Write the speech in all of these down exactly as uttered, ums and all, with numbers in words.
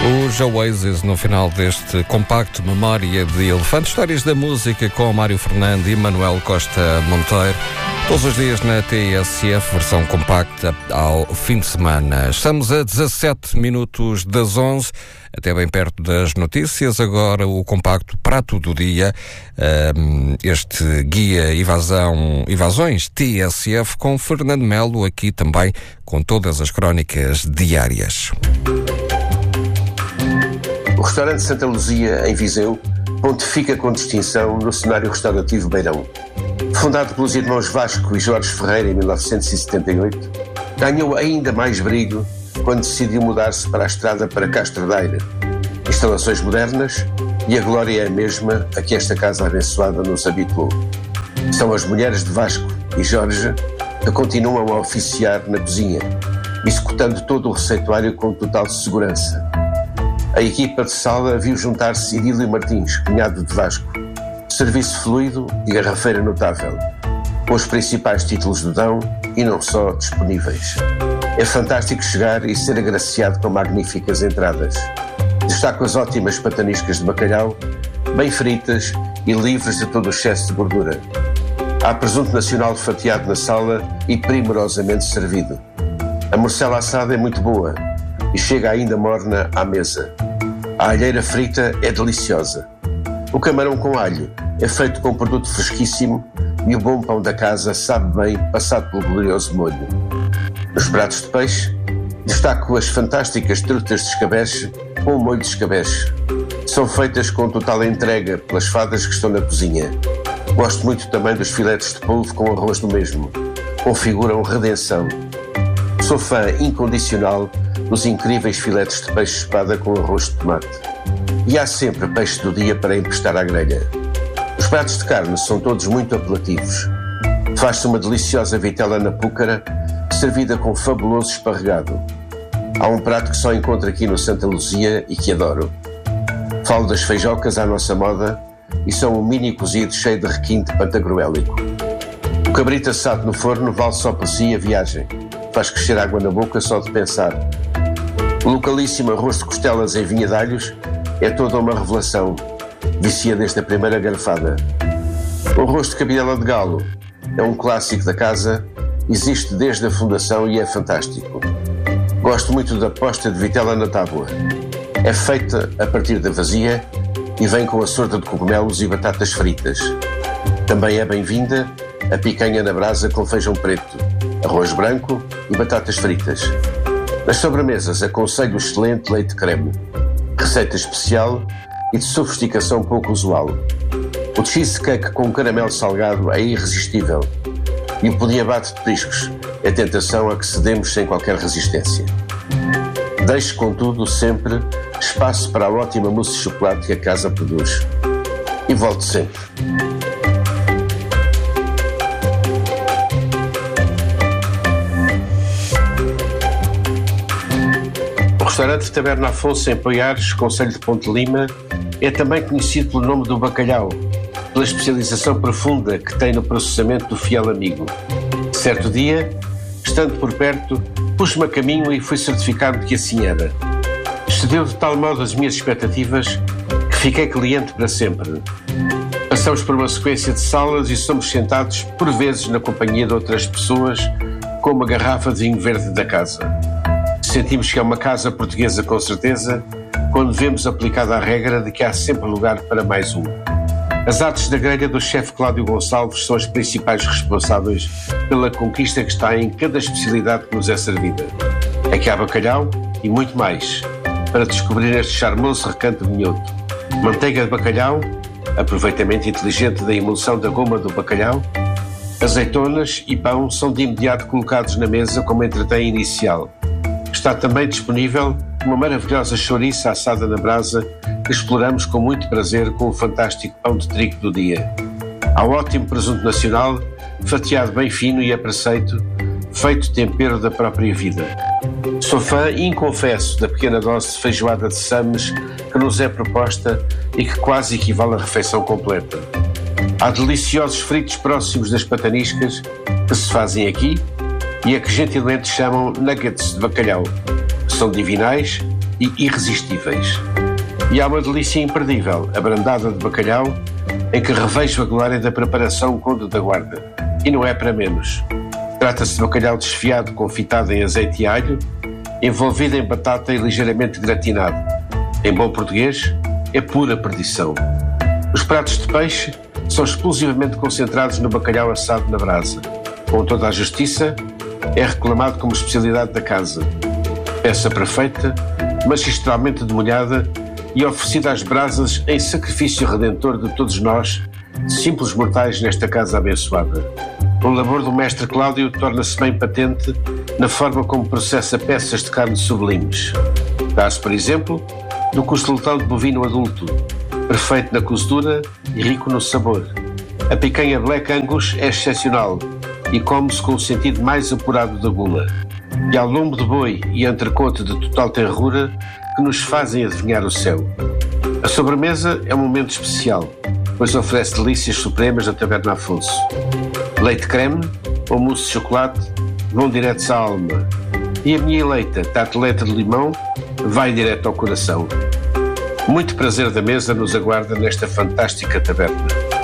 Os Oasis no final deste compacto Memória de Elefante. Histórias da música com Mário Fernando e Manuel Costa Monteiro. Todos os dias na T S F, versão compacta ao fim de semana. Estamos a dezassete minutos das onze, até bem perto das notícias. Agora o compacto Prato do Dia, este guia evasão, evasões T S F com Fernando Melo, aqui também com todas as crónicas diárias. O restaurante Santa Luzia, em Viseu, pontifica com distinção no cenário restaurativo Beirão. Fundado pelos irmãos Vasco e Jorge Ferreira em mil novecentos e setenta e oito, ganhou ainda mais brilho quando decidiu mudar-se para a estrada para Castro Daire. Instalações modernas e a glória é a mesma a que esta casa abençoada nos habituou. São as mulheres de Vasco e Jorge que continuam a oficiar na cozinha, executando todo o receituário com total segurança. A equipa de sala viu juntar-se Idílio Martins, cunhado de Vasco. Serviço fluido e garrafeira notável, com os principais títulos do Dão e não só disponíveis. É fantástico chegar e ser agraciado com magníficas entradas. Destaco as ótimas pataniscas de bacalhau, bem fritas e livres de todo o excesso de gordura. Há presunto nacional fatiado na sala e primorosamente servido. A morcela assada é muito boa e chega ainda morna à mesa. A alheira frita é deliciosa. O camarão com alho é feito com produto fresquíssimo e o bom pão da casa sabe bem passado pelo glorioso molho. Nos pratos de peixe, destaco as fantásticas trutas de escabeche com o molho de escabeche. São feitas com total entrega pelas fadas que estão na cozinha. Gosto muito também dos filetes de polvo com arroz do mesmo. Configuram redenção. Sou fã incondicional dos incríveis filetes de peixe-espada com arroz de tomate. E há sempre peixe do dia para emprestar à grelha. Os pratos de carne são todos muito apelativos. Faz-se uma deliciosa vitela na púcara, servida com fabuloso esparregado. Há um prato que só encontro aqui no Santa Luzia e que adoro. Falo das feijocas à nossa moda e são um mini cozido cheio de requinte pantagruélico. O cabrito assado no forno vale só por si a viagem. Faz crescer água na boca só de pensar. O localíssimo arroz de costelas em vinha de alhos é toda uma revelação. Vicia desde a primeira garfada. O arroz de cabidela de galo é um clássico da casa, existe desde a fundação e é fantástico. Gosto muito da posta de vitela na tábua. É feita a partir da vazia e vem com a sorda de cogumelos e batatas fritas. Também é bem-vinda a picanha na brasa com feijão preto, arroz branco e batatas fritas. Nas sobremesas aconselho o excelente leite creme, receita especial e de sofisticação pouco usual. O cheesecake com caramelo salgado é irresistível e o pudim abate de petiscos é tentação a que cedemos sem qualquer resistência. Deixe, contudo, sempre espaço para a ótima mousse de chocolate que a casa produz. E volte sempre. O restaurante Taberna Afonso em Poiares, concelho de Ponte Lima, é também conhecido pelo nome do bacalhau, pela especialização profunda que tem no processamento do fiel amigo. Certo dia, estando por perto, pus-me a caminho e fui certificado de que assim era. Excedeu de tal modo as minhas expectativas que fiquei cliente para sempre. Passamos por uma sequência de salas e somos sentados, por vezes, na companhia de outras pessoas, com uma garrafa de vinho verde da casa. Sentimos que é uma casa portuguesa com certeza, quando vemos aplicada a regra de que há sempre lugar para mais um. As artes da grelha do chefe Cláudio Gonçalves são as principais responsáveis pela conquista que está em cada especialidade que nos é servida. Aqui há bacalhau e muito mais, para descobrir este charmoso recanto de minhoto. Manteiga de bacalhau, aproveitamento inteligente da emulsão da goma do bacalhau, azeitonas e pão são de imediato colocados na mesa como entretém inicial. Está também disponível uma maravilhosa chouriça assada na brasa que exploramos com muito prazer com o fantástico pão de trigo do dia. Há um ótimo presunto nacional, fatiado bem fino e a preceito, feito tempero da própria vida. Sou fã e inconfesso da pequena dose de feijoada de sames que nos é proposta e que quase equivale à refeição completa. Há deliciosos fritos próximos das pataniscas que se fazem aqui e a que gentilmente chamam nuggets de bacalhau. São divinais e irresistíveis. E há uma delícia imperdível, a brandada de bacalhau, em que revejo a glória da preparação Conde da Guarda. E não é para menos. Trata-se de bacalhau desfiado, confitado em azeite e alho, envolvido em batata e ligeiramente gratinado. Em bom português, é pura perdição. Os pratos de peixe são exclusivamente concentrados no bacalhau assado na brasa. Com toda a justiça, é reclamado como especialidade da casa. Peça perfeita, magistralmente demolhada e oferecida às brasas em sacrifício redentor de todos nós, simples mortais nesta casa abençoada. O labor do mestre Cláudio torna-se bem patente na forma como processa peças de carne sublimes. Dá-se, por exemplo, do costeletão de bovino adulto, perfeito na cozedura e rico no sabor. A picanha Black Angus é excepcional e come-se com o sentido mais apurado da gula. E há lombo de boi e entrecote de total tenrura que nos fazem adivinhar o céu. A sobremesa é um momento especial, pois oferece delícias supremas da Taberna Afonso. Leite creme ou mousse de chocolate vão diretos à alma. E a minha eleita tarteleta de limão vai direto ao coração. Muito prazer da mesa nos aguarda nesta fantástica taberna.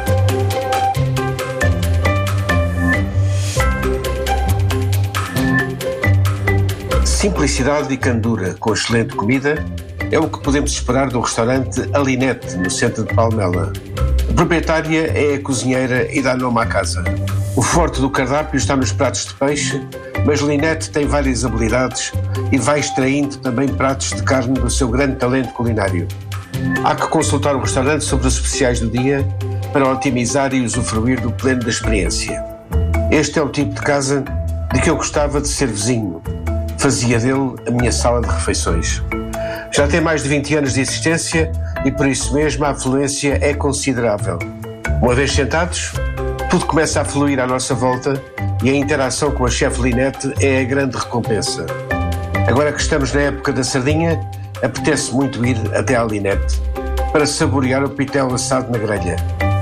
Simplicidade e candura com excelente comida é o que podemos esperar do restaurante Alinete, no centro de Palmela. A proprietária é a cozinheira e dá nome à casa. O forte do cardápio está nos pratos de peixe, mas Linete tem várias habilidades e vai extraindo também pratos de carne do seu grande talento culinário. Há que consultar o restaurante sobre os especiais do dia para otimizar e usufruir do pleno da experiência. Este é o tipo de casa de que eu gostava de ser vizinho. Fazia dele a minha sala de refeições. Já tem mais de vinte anos de existência e por isso mesmo a afluência é considerável. Uma vez sentados, tudo começa a fluir à nossa volta e a interação com a chefe Linete é a grande recompensa. Agora que estamos na época da sardinha, apetece muito ir até à Linete para saborear o pitel assado na grelha.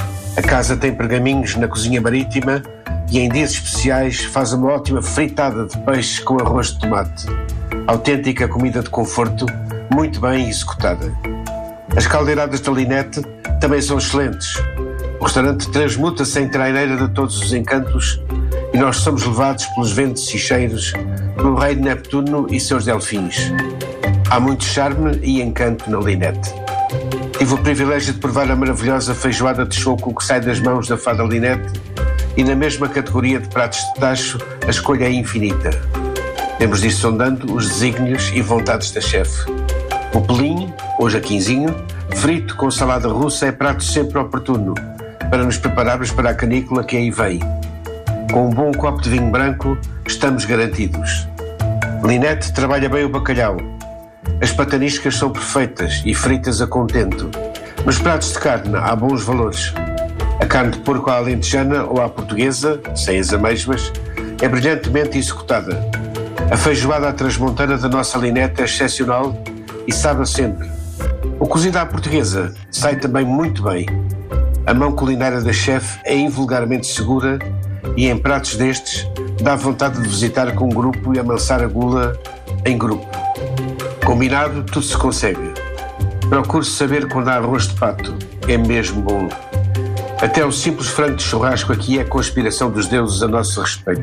A casa tem pergaminhos na cozinha marítima e em dias especiais faz uma ótima fritada de peixe com arroz de tomate. Autêntica comida de conforto, muito bem executada. As caldeiradas da Linete também são excelentes. O restaurante transmuta-se em traineira de todos os encantos e nós somos levados pelos ventos e cheiros do rei de Neptuno e seus delfins. Há muito charme e encanto na Linete. Tive o privilégio de provar a maravilhosa feijoada de choco que sai das mãos da fada Linete e na mesma categoria de pratos de tacho a escolha é infinita. Temos de ir sondando os desígnios e vontades da chefe. O pelinho, hoje a quinzinho, frito com salada russa é prato sempre oportuno para nos prepararmos para a canícula que aí vem. Com um bom copo de vinho branco estamos garantidos. Linete trabalha bem o bacalhau. As pataniscas são perfeitas e fritas a contento. Nos pratos de carne há bons valores. A carne de porco à alentejana ou à portuguesa, sem as amêijoas, é brilhantemente executada. A feijoada à transmontana da nossa Linete é excepcional e sabe sempre. O cozido à portuguesa sai também muito bem. A mão culinária da chefe é invulgarmente segura e em pratos destes dá vontade de visitar com um grupo e amansar a gula em grupo. Combinado, tudo se consegue. Procure saber quando há arroz de pato. É mesmo bom. Até o simples frango de churrasco aqui é conspiração dos deuses a nosso respeito.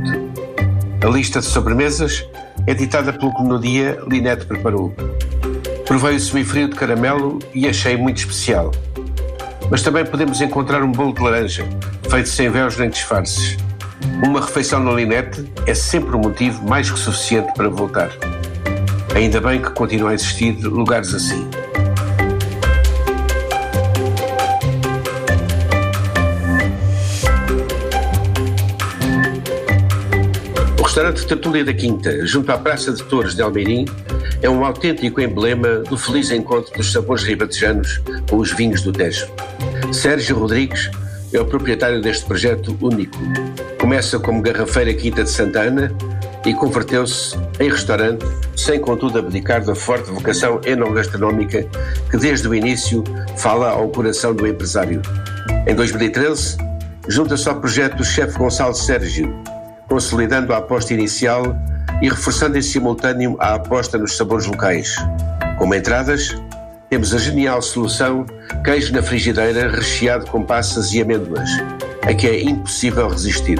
A lista de sobremesas é ditada pelo que no dia Linete preparou. Provei o semifrio de caramelo e achei muito especial. Mas também podemos encontrar um bolo de laranja, feito sem véus nem disfarces. Uma refeição na Linete é sempre um motivo mais que suficiente para voltar. Ainda bem que continuam a existir lugares assim. O restaurante Tertúlia da Quinta, junto à Praça de Touros de Almeirim, é um autêntico emblema do feliz encontro dos sabores ribatejanos com os vinhos do Tejo. Sérgio Rodrigues é o proprietário deste projeto único. Começa como garrafeira Quinta de Santa Ana e converteu-se em restaurante, sem contudo abdicar da forte vocação enogastronómica que desde o início fala ao coração do empresário. Em dois mil e treze, junta-se ao projeto do chefe Gonçalo Sérgio, consolidando a aposta inicial e reforçando em simultâneo a aposta nos sabores locais. Como entradas, temos a genial solução queijo na frigideira recheado com passas e amêndoas, a que é impossível resistir.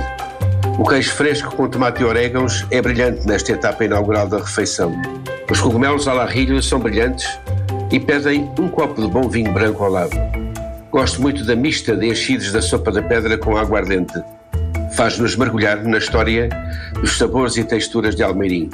O queijo fresco com tomate e orégãos é brilhante nesta etapa inaugural da refeição. Os cogumelos ao larrilho são brilhantes e pedem um copo de bom vinho branco ao lado. Gosto muito da mista de enchidos da sopa da pedra com aguardente. Faz-nos mergulhar na história dos sabores e texturas de Almeirim.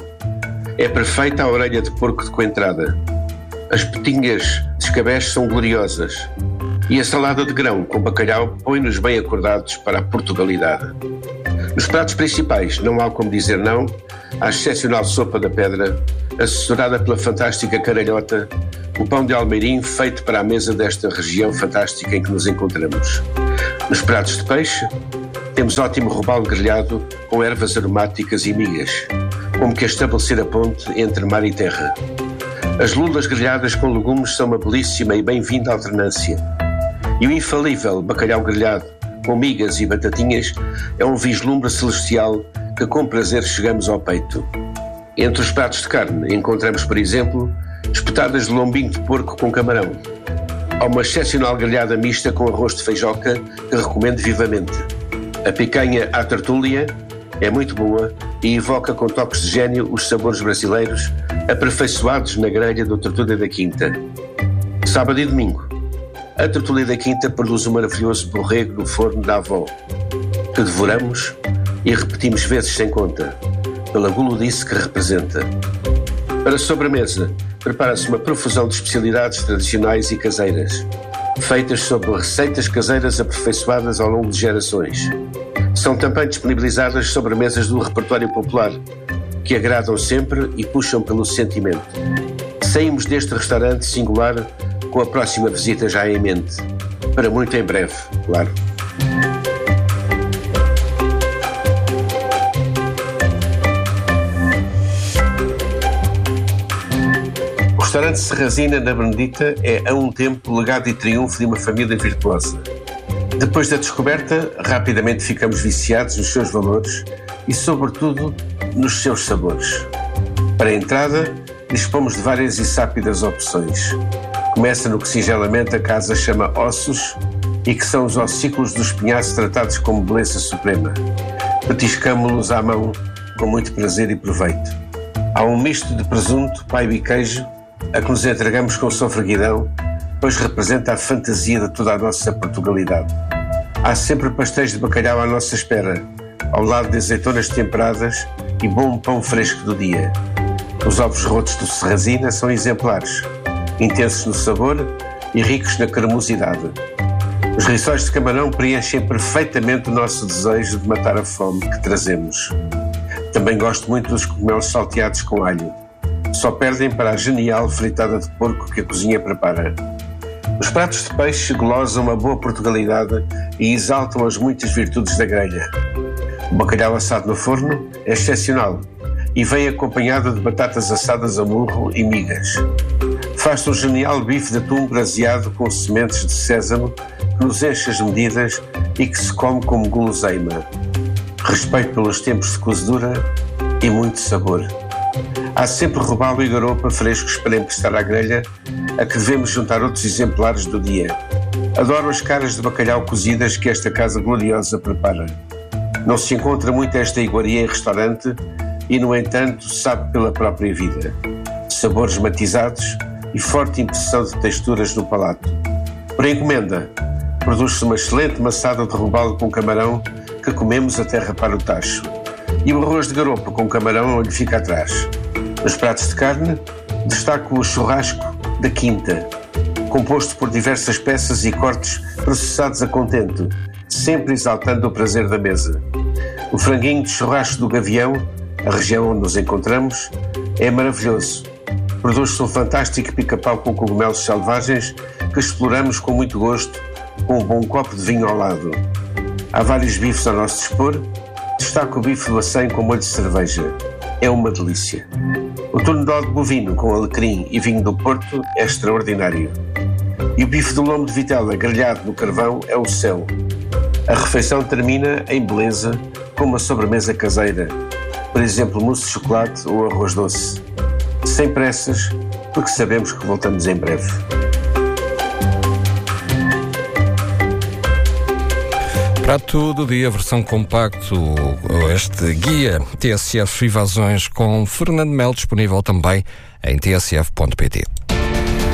É perfeita a orelha de porco de coentrada. As petinhas de escabeche são gloriosas. E a salada de grão com bacalhau põe-nos bem acordados para a Portugalidade. Nos pratos principais não há como dizer não à excepcional sopa da pedra, assessorada pela fantástica caralhota, o pão de Almeirim feito para a mesa desta região fantástica em que nos encontramos. Nos pratos de peixe, temos ótimo robalo grelhado com ervas aromáticas e migas, como que a estabelecer a ponte entre mar e terra. As lulas grelhadas com legumes são uma belíssima e bem-vinda alternância. E o infalível bacalhau grelhado com migas e batatinhas é um vislumbre celestial que com prazer chegamos ao peito. Entre os pratos de carne encontramos, por exemplo, espetadas de lombinho de porco com camarão. Há uma excepcional grelhada mista com arroz de feijoca que recomendo vivamente. A picanha à tertúlia é muito boa e evoca com toques de gênio os sabores brasileiros aperfeiçoados na grelha do Tertúlia da Quinta. Sábado e domingo, a Tertúlia da Quinta produz um maravilhoso borrego no forno da avó, que devoramos e repetimos vezes sem conta, pela gulodice que representa. Para a sobremesa, prepara-se uma profusão de especialidades tradicionais e caseiras, feitas sob receitas caseiras aperfeiçoadas ao longo de gerações. São também disponibilizadas sobremesas do repertório popular, que agradam sempre e puxam pelo sentimento. Saímos deste restaurante singular com a próxima visita já em mente. Para muito em breve, claro. O restaurante Serrazina na Benedita é a um tempo legado e triunfo de uma família virtuosa. Depois da descoberta, rapidamente ficamos viciados nos seus valores e, sobretudo, nos seus sabores. Para a entrada, dispomos de várias e sápidas opções. Começa no que singelamente a casa chama ossos e que são os ossículos do espinhaço tratados como beleza suprema. Petiscamo-los à mão com muito prazer e proveito. Há um misto de presunto, paiva e queijo a que nos entregamos com sofreguidão, pois representa a fantasia de toda a nossa Portugalidade. Há sempre pastéis de bacalhau à nossa espera, ao lado de azeitonas temperadas e bom pão fresco do dia. Os ovos rotos do Serrazina são exemplares, intensos no sabor e ricos na cremosidade. Os rissóis de camarão preenchem perfeitamente o nosso desejo de matar a fome que trazemos. Também gosto muito dos cogumelos salteados com alho. Só perdem para a genial fritada de porco que a cozinha prepara. Os pratos de peixe glosam uma boa Portugalidade e exaltam as muitas virtudes da grelha. O bacalhau assado no forno é excepcional e vem acompanhado de batatas assadas a murro e migas. Faz-se um genial bife de atum braseado com sementes de sésamo que nos enche as medidas e que se come como guloseima. Respeito pelos tempos de cozedura e muito sabor. Há sempre robalo e garopa frescos para emprestar à grelha, a que devemos juntar outros exemplares do dia. Adoro as caras de bacalhau cozidas que esta casa gloriosa prepara. Não se encontra muito esta iguaria em restaurante e, no entanto, sabe pela própria vida. Sabores matizados e forte impressão de texturas no palato. Por encomenda, produz-se uma excelente maçada de robalo com camarão que comemos até rapar o tacho. E o arroz de garopa com camarão onde fica atrás. Nos pratos de carne, destaco o churrasco da Quinta, composto por diversas peças e cortes processados a contento, sempre exaltando o prazer da mesa. O franguinho de churrasco do Gavião, a região onde nos encontramos, é maravilhoso. Produz-se um fantástico pica-pau com cogumelos selvagens que exploramos com muito gosto, com um bom copo de vinho ao lado. Há vários bifes ao nosso dispor. Destaco o bife do acém com molho de cerveja. É uma delícia. O tornedol de bovino com alecrim e vinho do Porto é extraordinário. E o bife do lombo de vitela grelhado no carvão é o céu. A refeição termina em beleza com uma sobremesa caseira, por exemplo, mousse de chocolate ou arroz doce. Sem pressas, porque sabemos que voltamos em breve. Prato do dia, versão compacto, este guia T S F Invasões com Fernando Melo, disponível também em t s f ponto p t.